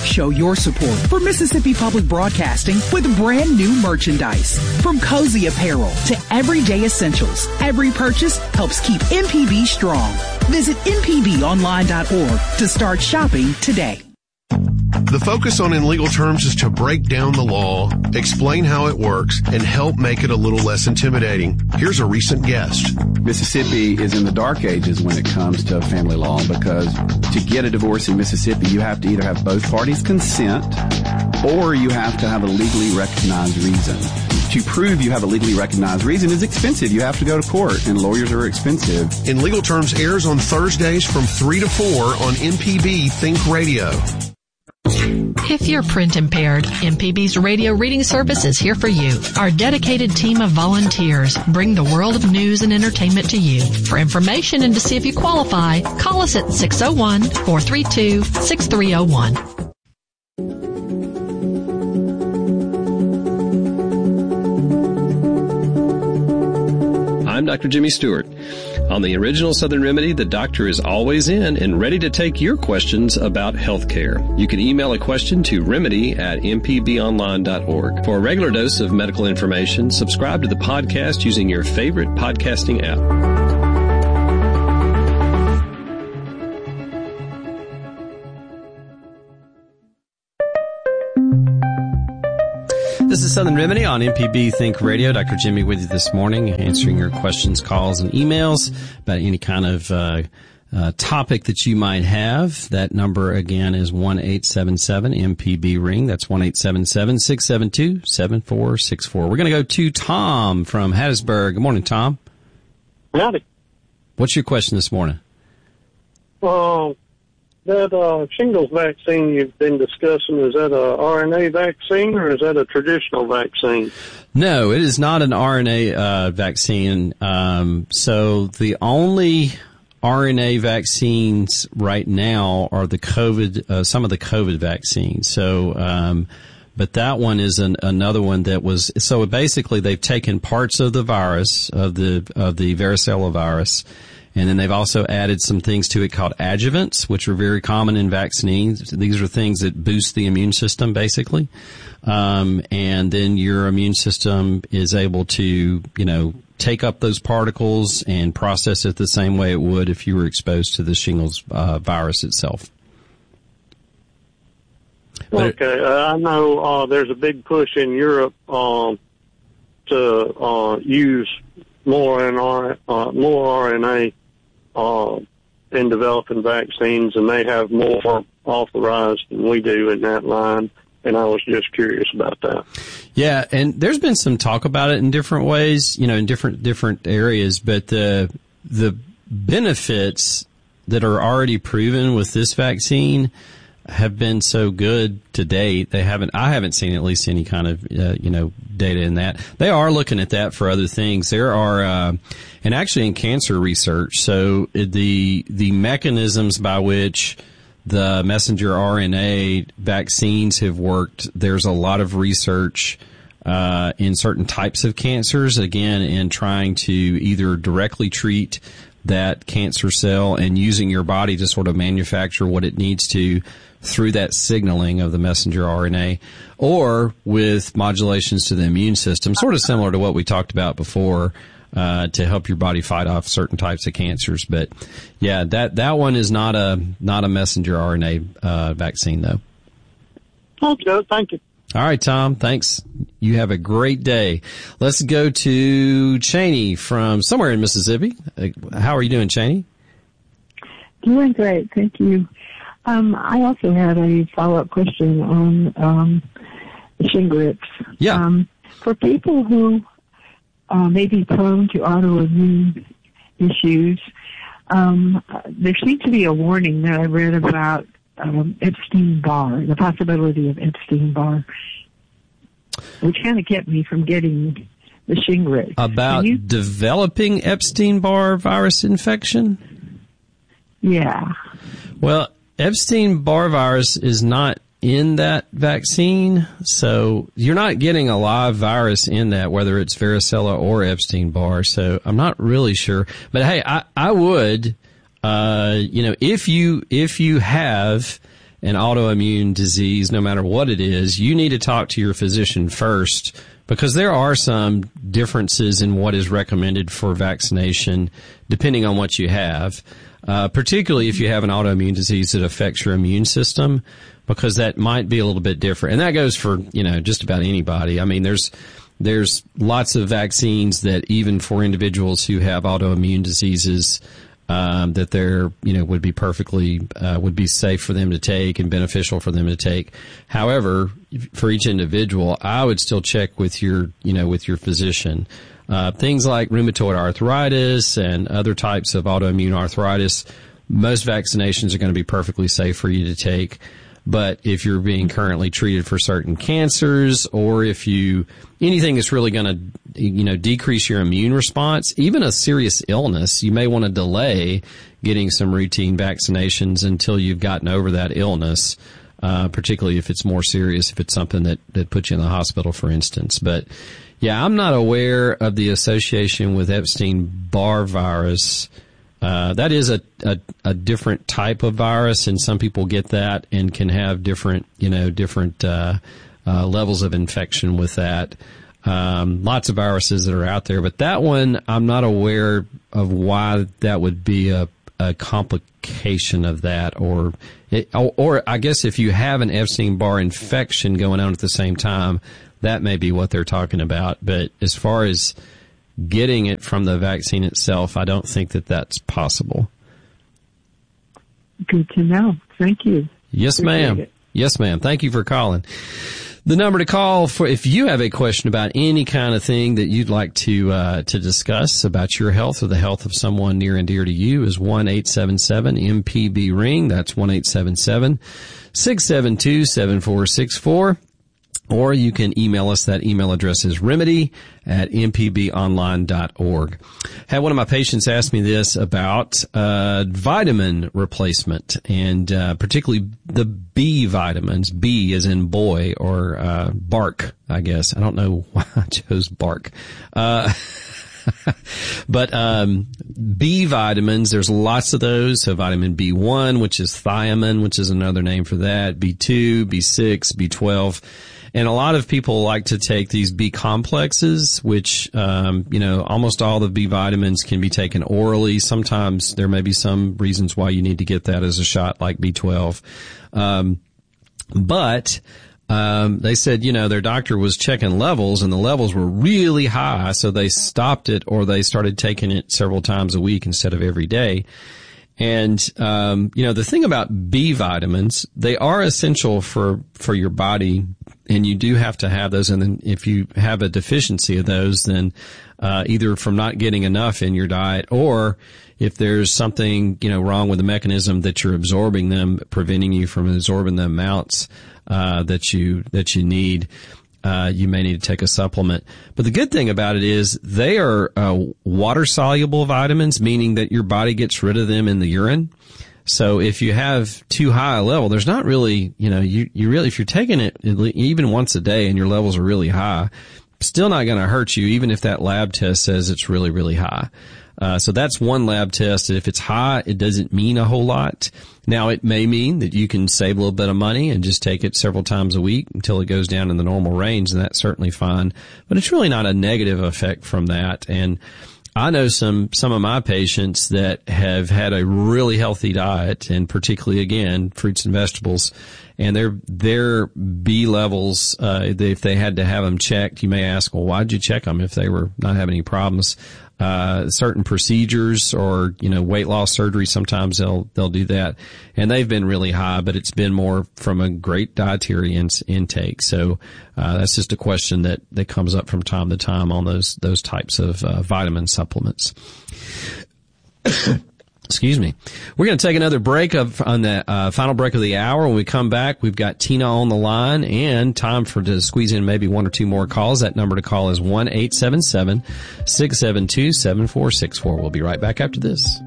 Show your support for Mississippi Public Broadcasting with brand new merchandise. From cozy apparel to everyday essentials, every purchase helps keep MPB strong. Visit mpbonline.org to start shopping today. The focus on In Legal Terms is to break down the law, explain how it works, and help make it a little less intimidating. Here's a recent guest. Mississippi is in the dark ages when it comes to family law, because to get a divorce in Mississippi, you have to either have both parties consent or you have to have a legally recognized reason. To prove you have a legally recognized reason is expensive. You have to go to court, and lawyers are expensive. In Legal Terms airs on Thursdays from 3 to 4 on MPB Think Radio. If you're print impaired, MPB's radio reading service is here for you. Our dedicated team of volunteers bring the world of news and entertainment to you. For information and to see if you qualify, call us at 601-432-6301. I'm Dr. Jimmy Stewart. On the original Southern Remedy, the doctor is always in and ready to take your questions about health care. You can email a question to remedy@mpbonline.org. For a regular dose of medical information, subscribe to the podcast using your favorite podcasting app. This is Southern Remedy on MPB Think Radio. Dr. Jimmy with you this morning, answering your questions, calls, and emails about any kind of topic that you might have. That number, again, is 1-877-MPB-RING. That's 1-877-672-7464. We're going to go to Tom from Hattiesburg. Good morning, Tom. Howdy. What's your question this morning? That shingles vaccine you've been discussing, is that a RNA vaccine or is that a traditional vaccine? No, it is not an RNA vaccine. So the only RNA vaccines right now are the COVID, some of the COVID vaccines. So, but that one is another one that was, so basically they've taken parts of the virus, of the varicella virus, and then they've also added some things to it called adjuvants, which are very common in vaccines. These are things that boost the immune system, basically. And then your immune system is able to, take up those particles and process it the same way it would if you were exposed to the shingles virus itself. Okay. I know there's a big push in Europe to use more RNA in developing vaccines, and they have more authorized than we do in that line. And I was just curious about that. Yeah, and there's been some talk about it in different ways, in different areas, but the benefits that are already proven with this vaccine have been so good to date. I haven't seen at least any kind of, data in that. They are looking at that for other things. There are, and actually in cancer research, so the mechanisms by which the messenger RNA vaccines have worked, there's a lot of research in certain types of cancers, again, in trying to either directly treat that cancer cell and using your body to sort of manufacture what it needs to through that signaling of the messenger RNA, or with modulations to the immune system, sort of similar to what we talked about before, to help your body fight off certain types of cancers. But yeah, that one is not a messenger RNA vaccine though. Okay, thank you. All right, Tom, thanks. You have a great day. Let's go to Cheney from somewhere in Mississippi. How are you doing, Cheney? Doing great, thank you. I also had a follow-up question on Shingrix. Yeah. For people who may be prone to autoimmune issues, there seems to be a warning that I read about Epstein-Barr, the possibility of Epstein-Barr, which kind of kept me from getting the Shingrix. About developing Epstein-Barr virus infection? Yeah. Well, Epstein-Barr virus is not in that vaccine, so you're not getting a live virus in that, whether it's varicella or Epstein-Barr, so I'm not really sure. But hey, I would, if you have an autoimmune disease, no matter what it is, you need to talk to your physician first, because there are some differences in what is recommended for vaccination depending on what you have, particularly if you have an autoimmune disease that affects your immune system, because that might be a little bit different. And that goes for, just about anybody. I mean, there's lots of vaccines that even for individuals who have autoimmune diseases, that they're, would be perfectly, would be safe for them to take and beneficial for them to take. However, for each individual, I would still check with your physician. Things like rheumatoid arthritis and other types of autoimmune arthritis, most vaccinations are going to be perfectly safe for you to take. But if you're being currently treated for certain cancers, or if anything that's really going to, decrease your immune response, even a serious illness, you may want to delay getting some routine vaccinations until you've gotten over that illness, particularly if it's more serious, if it's something that puts you in the hospital, for instance. But yeah, I'm not aware of the association with Epstein-Barr virus. That is a different type of virus, and some people get that and can have different levels of infection with that. Lots of viruses that are out there, but that one, I'm not aware of why that would be a complication of that, or I guess if you have an Epstein-Barr infection going on at the same time, that may be what they're talking about. But as far as getting it from the vaccine itself, I don't think that that's possible. Good to know. Thank you. Yes, ma'am. Yes, ma'am. Thank you for calling. The number to call for if you have a question about any kind of thing that you'd like to discuss about your health or the health of someone near and dear to you is 1-877-MPB-RING. That's 1-877-672-7464. Or you can email us. That email address is remedy@mpbonline.org. Had one of my patients ask me this about vitamin replacement, and particularly the B vitamins. B as in boy, or bark, I guess. I don't know why I chose bark. But B vitamins, there's lots of those. So vitamin B1, which is thiamine, which is another name for that, B2, B6, B12. And a lot of people like to take these B complexes, which, almost all the B vitamins can be taken orally. Sometimes there may be some reasons why you need to get that as a shot, like B12. But they said, their doctor was checking levels and the levels were really high. So they stopped it, or they started taking it several times a week instead of every day. And, the thing about B vitamins, they are essential for your body, and you do have to have those. And then if you have a deficiency of those, then, either from not getting enough in your diet, or if there's something, wrong with the mechanism that you're absorbing them, preventing you from absorbing the amounts, that you need, you may need to take a supplement. But the good thing about it is they are water-soluble vitamins, meaning that your body gets rid of them in the urine. So if you have too high a level, there's not really, you really, if you're taking it even once a day and your levels are really high, still not going to hurt you, even if that lab test says it's really, really high. So that's one lab test. If it's high, it doesn't mean a whole lot. Now, it may mean that you can save a little bit of money and just take it several times a week until it goes down in the normal range, and that's certainly fine. But it's really not a negative effect from that. And I know some of my patients that have had a really healthy diet, and particularly, again, fruits and vegetables, and their B levels, if they had to have them checked, you may ask, well, why'd you check them if they were not having any problems? Certain procedures or, weight loss surgery, sometimes they'll do that. And they've been really high, but it's been more from a great dietary intake. So, that's just a question that comes up from time to time on those types of, vitamin supplements. Excuse me. We're going to take another break on the final break of the hour. When we come back, we've got Tina on the line and time to squeeze in maybe one or two more calls. That number to call is 1-877-672-7464. We'll be right back after this.